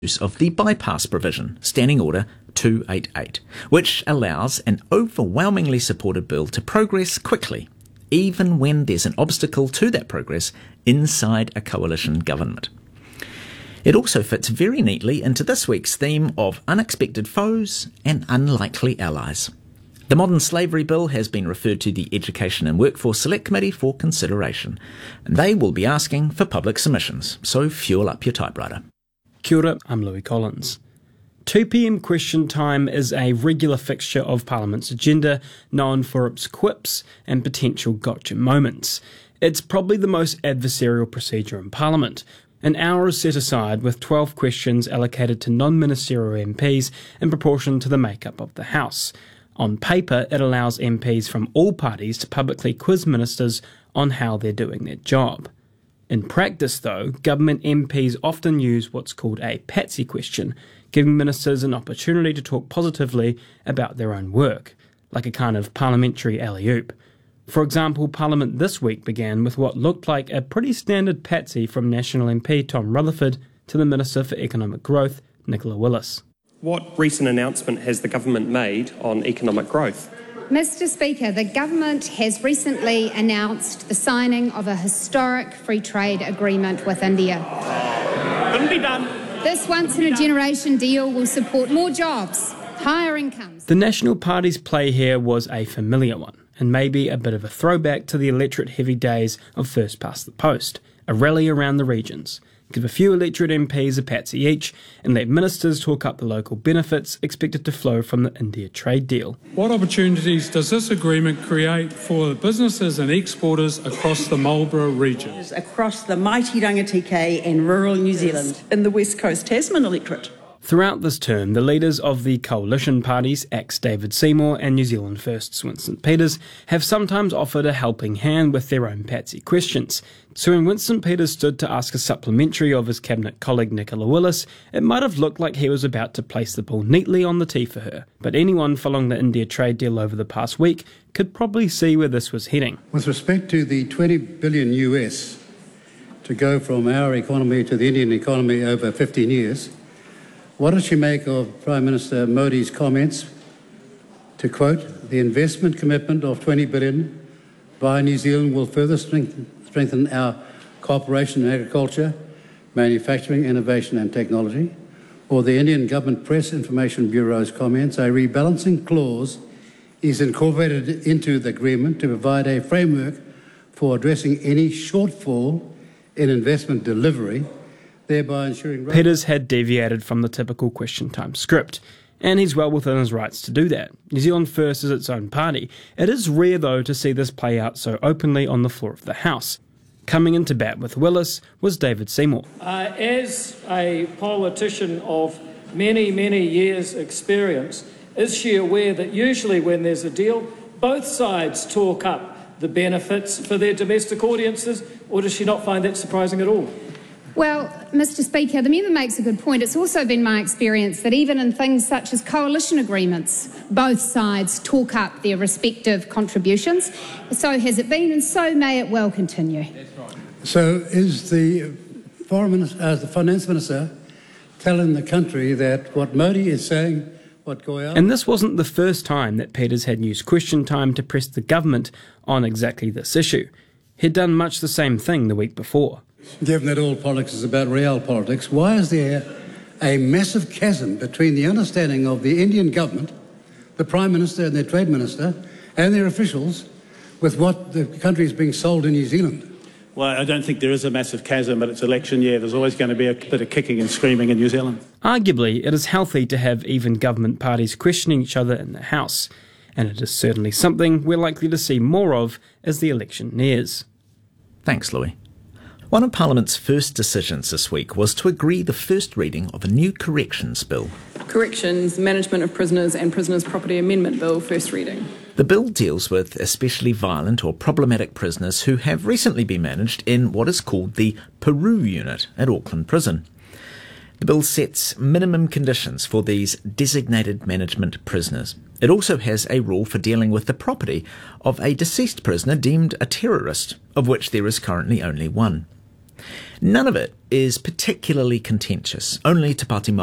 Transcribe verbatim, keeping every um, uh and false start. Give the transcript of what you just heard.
use of the bypass provision, Standing Order two eighty-eight, which allows an overwhelmingly supported bill to progress quickly, even when there's an obstacle to that progress inside a coalition government. It also fits very neatly into this week's theme of unexpected foes and unlikely allies. The Modern Slavery Bill has been referred to the Education and Workforce Select Committee for consideration, and they will be asking for public submissions, so fuel up your typewriter. Kia ora, I'm Louis Collins. two p m question time is a regular fixture of Parliament's agenda, known for its quips and potential gotcha moments. It's probably the most adversarial procedure in Parliament. An hour is set aside with twelve questions allocated to non-ministerial M Ps in proportion to the makeup of the House. On paper, it allows M Ps from all parties to publicly quiz ministers on how they're doing their job. In practice, though, government M Ps often use what's called a patsy question, giving ministers an opportunity to talk positively about their own work, like a kind of parliamentary alley-oop. For example, Parliament this week began with what looked like a pretty standard patsy from National M P Tom Rutherford to the Minister for Economic Growth, Nicola Willis. What recent announcement has the government made on economic growth? Mister Speaker, the government has recently announced the signing of a historic free trade agreement with India. Couldn't be done. This once-in-a-generation deal will support more jobs, higher incomes. The National Party's play here was a familiar one, and maybe a bit of a throwback to the electorate-heavy days of First Past the Post, a rally around the regions. Give a few electorate M Ps a patsy each and let ministers talk up the local benefits expected to flow from the India trade deal. What opportunities does this agreement create for businesses and exporters across the Marlborough region? Across the mighty Rangitikei and rural New Zealand. In the West Coast Tasman electorate. Throughout this term, the leaders of the coalition parties, ex David Seymour and New Zealand First's Winston Peters, have sometimes offered a helping hand with their own patsy questions. So when Winston Peters stood to ask a supplementary of his cabinet colleague Nicola Willis, it might have looked like he was about to place the ball neatly on the tee for her. But anyone following the India trade deal over the past week could probably see where this was heading. With respect to the twenty billion U S to go from our economy to the Indian economy over fifteen years, what does she make of Prime Minister Modi's comments to quote, "The investment commitment of twenty billion dollars by New Zealand will further strengthen, strengthen our cooperation in agriculture, manufacturing, innovation and technology," or the Indian Government Press Information Bureau's comments, "A rebalancing clause is incorporated into the agreement to provide a framework for addressing any shortfall in investment delivery, thereby ensuring..." Peters had deviated from the typical question time script, and he's well within his rights to do that. New Zealand First is its own party. It is rare, though, to see this play out so openly on the floor of the House. Coming into bat with Willis was David Seymour. Uh, as a politician of many, many years' experience, is she aware that usually when there's a deal, both sides talk up the benefits for their domestic audiences, or does she not find that surprising at all? Well, Mister Speaker, the member makes a good point. It's also been my experience that even in things such as coalition agreements, both sides talk up their respective contributions. So has it been, and so may it well continue. That's right. So is the Foreign Minister, uh, the Finance Minister telling the country that what Modi is saying, what Goyal... And this wasn't the first time that Peters had used question time to press the government on exactly this issue. He'd done much the same thing the week before. Given that all politics is about real politics, why is there a massive chasm between the understanding of the Indian government, the Prime Minister and their Trade Minister, and their officials with what the country is being sold in New Zealand? Well, I don't think there is a massive chasm, but it's election year. There's always going to be a bit of kicking and screaming in New Zealand. Arguably, it is healthy to have even government parties questioning each other in the House, and it is certainly something we're likely to see more of as the election nears. Thanks, Louis. One of Parliament's first decisions this week was to agree the first reading of a new corrections bill. Corrections, Management of Prisoners and Prisoners' Property Amendment Bill, first reading. The bill deals with especially violent or problematic prisoners who have recently been managed in what is called the Peru Unit at Auckland Prison. The bill sets minimum conditions for these designated management prisoners. It also has a rule for dealing with the property of a deceased prisoner deemed a terrorist, of which there is currently only one. None of it is particularly contentious, only Te Pāti